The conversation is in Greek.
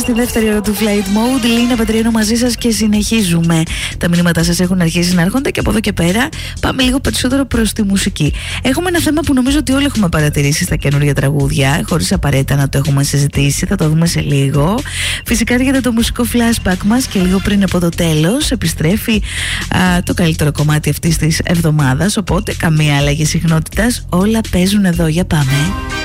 Στη δεύτερη ώρα του Flight Mode, Λίνα Πετριένου μαζί σας και συνεχίζουμε. Τα μηνύματά σας έχουν αρχίσει να έρχονται και από εδώ και πέρα πάμε λίγο περισσότερο προς τη μουσική. Έχουμε ένα θέμα που νομίζω ότι όλοι έχουμε παρατηρήσει στα καινούργια τραγούδια, χωρίς απαραίτητα να το έχουμε συζητήσει, θα το δούμε σε λίγο. Φυσικά έρχεται το μουσικό flashback μας και λίγο πριν από το τέλος επιστρέφει το καλύτερο κομμάτι αυτής της εβδομάδας. Οπότε καμία αλλαγή συχνότητας, όλα παίζουν εδώ, για πάμε.